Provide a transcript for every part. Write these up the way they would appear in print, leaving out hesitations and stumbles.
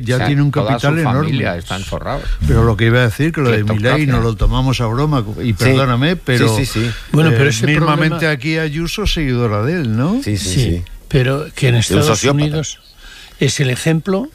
ya tiene un capital enorme. Familia están forrados. Pero lo que iba a decir, que lo de Milei no lo tomamos a broma, y perdóname, pero bueno, pero ese mismamente problema... aquí Ayuso seguidora de él, ¿no? Sí. Pero que en Estados Unidos es el ejemplo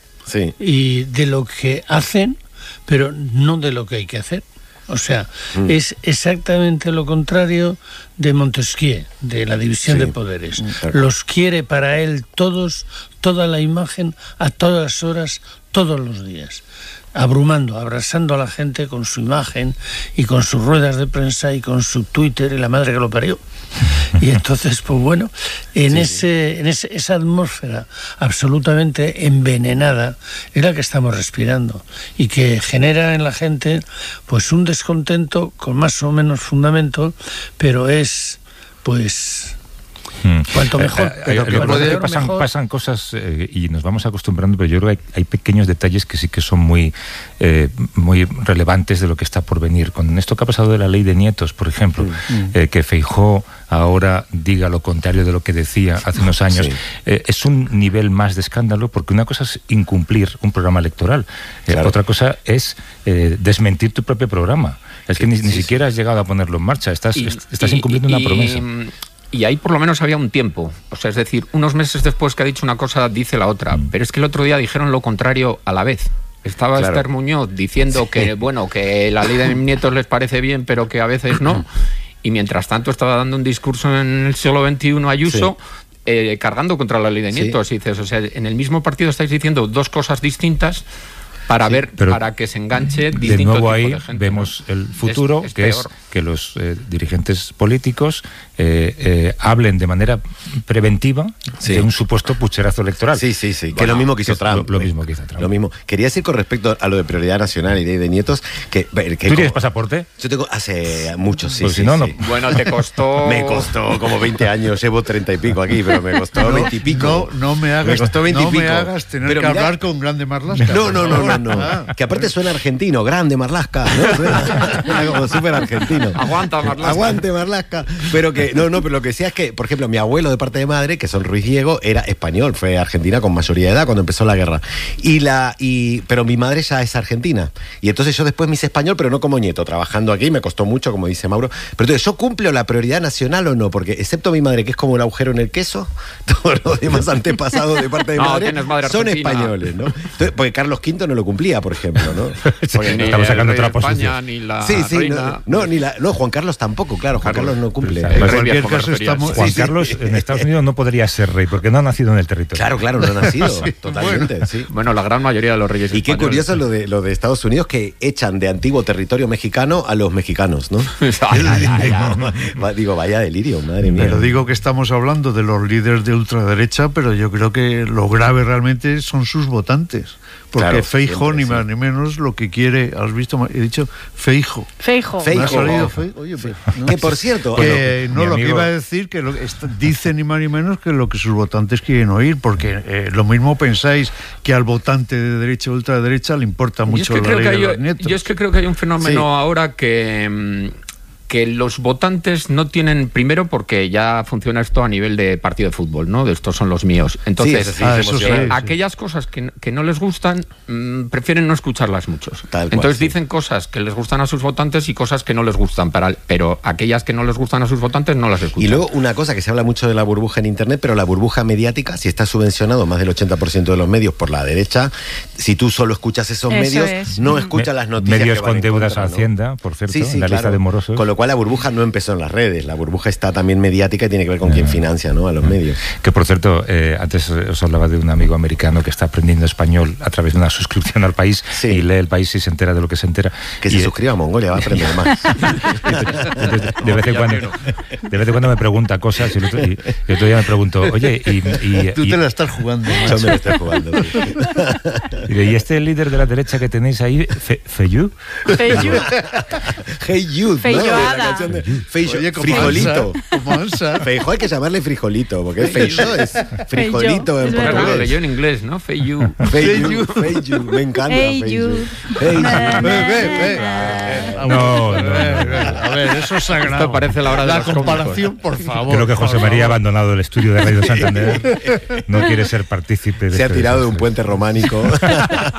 y de lo que hacen, pero no de lo que hay que hacer. O sea, es exactamente lo contrario de Montesquieu, de la división de poderes. Los quiere para él todos, toda la imagen, a todas horas, todos los días. Abrumando, abrazando a la gente con su imagen y con sus ruedas de prensa y con su Twitter y la madre que lo parió. Y entonces, pues bueno, en esa atmósfera absolutamente envenenada es la que estamos respirando y que genera en la gente pues un descontento con más o menos fundamento, pero es pues... Cuanto mejor, pero pasan cosas y nos vamos acostumbrando, pero yo creo que hay pequeños detalles que sí que son muy relevantes de lo que está por venir. Con esto que ha pasado de la ley de nietos, por ejemplo, que Feijóo ahora diga lo contrario de lo que decía hace unos años, es un nivel más de escándalo, porque una cosa es incumplir un programa electoral, otra cosa es desmentir tu propio programa. Es que ni siquiera has llegado a ponerlo en marcha, estás incumpliendo una promesa. Y ahí por lo menos había un tiempo, o sea, es decir, unos meses después que ha dicho una cosa, dice la otra, pero es que el otro día dijeron lo contrario a la vez. Estaba Esther Muñoz diciendo que, bueno, que la ley de nietos les parece bien, pero que a veces no, y mientras tanto estaba dando un discurso en el siglo XXI Ayuso, cargando contra la ley de nietos, y dices, o sea, en el mismo partido estáis diciendo dos cosas distintas, para para que se enganche distinto de nuevo tipo ahí de gente. Vemos el futuro, es que es que los dirigentes políticos hablen de manera preventiva de un supuesto pucherazo electoral. Sí, que es lo mismo que hizo Trump. Lo mismo que hizo Trump. Lo mismo. Quería decir con respecto a lo de prioridad nacional y ley de nietos, que ¿Tú tienes pasaporte? Yo tengo hace muchos, pues si no. Bueno, te costó... Me costó como 20 años, llevo 30 y pico aquí, pero me costó 20 y pico. No me hagas tener que hablar con Grande Marlaska. No. Que aparte suena argentino, Grande Marlaska, ¿no? Suena como súper argentino. Aguante Marlaska. Pero que, pero lo que decía es que, por ejemplo, mi abuelo de parte de madre, que son Ruiz Diego, era español, fue a Argentina con mayoría de edad cuando empezó la guerra. Pero mi madre ya es argentina. Y entonces yo después me hice español, pero no como nieto, trabajando aquí, me costó mucho, como dice Mauro. Pero entonces, ¿yo cumplo la prioridad nacional o no? Porque, excepto mi madre, que es como un agujero en el queso, todos los demás antepasados de parte de madre son españoles, ¿no? Entonces, porque Carlos V no lo cumplía, por ejemplo, ¿no? Porque estamos sacando otra posición. Ni la reina. No, Juan Carlos tampoco, claro, Juan Carlos no cumple. En cualquier caso Juan Carlos en Estados Unidos no podría ser rey, porque no ha nacido en el territorio. Claro, no ha nacido, totalmente, Bueno, la gran mayoría de los reyes y qué curioso lo de Estados Unidos, que echan de antiguo territorio mexicano a los mexicanos, ¿no? Digo, vaya delirio, madre mía. Pero digo que estamos hablando de los líderes de ultraderecha, pero yo creo que lo grave realmente son sus votantes. Porque Feijóo, ni más ni menos, lo que quiere, ¿has visto? He dicho Feijóo. Me ha salido Feijóo. Oye, pues, ¿no? Que por cierto... lo que iba a decir, que dice ni más ni menos que lo que sus votantes quieren oír, porque lo mismo pensáis que al votante de derecha o ultraderecha le importa mucho la ley de los nietos. Yo es que creo que hay un fenómeno ahora que los votantes no tienen, primero porque ya funciona esto a nivel de partido de fútbol, ¿no? De estos son los míos. Entonces, aquellas cosas que no les gustan, prefieren no escucharlas muchos. Entonces dicen cosas que les gustan a sus votantes y cosas que no les gustan, pero aquellas que no les gustan a sus votantes no las escuchan. Y luego una cosa que se habla mucho de la burbuja en Internet, pero la burbuja mediática, si está subvencionado más del 80% de los medios por la derecha, si tú solo escuchas esos medios, no escuchas las noticias medios que van con deudas a ¿no? Hacienda, por cierto, en la lista de morosos. Con lo cual la burbuja no empezó en las redes, la burbuja está también mediática y tiene que ver con quién financia, ¿no? A los medios. Que por cierto, antes os hablaba de un amigo americano que está aprendiendo español a través de una suscripción al País y lee el País y se entera de lo que se entera. Que se suscriba a Mongolia, va a aprender más. De vez en cuando me pregunta cosas y el otro día me preguntó, oye, tú te la estás jugando. Yo me la estoy jugando. ¿Y este líder de la derecha que tenéis ahí, Feijóo? Hey Youth, ¿no? La canción de Frijolito. Feijóo hay que llamarle Frijolito, porque Feijóo es Frijolito en portugués. Lo leyó en inglés, ¿no? Feijóo. Me encanta. Feijóo. No. A ver, eso es sagrado. Esto parece la hora de la los comparación, por favor. Creo que José María ha abandonado el estudio de Radio Santander. No quiere ser partícipe de Se ha tirado de un puente románico.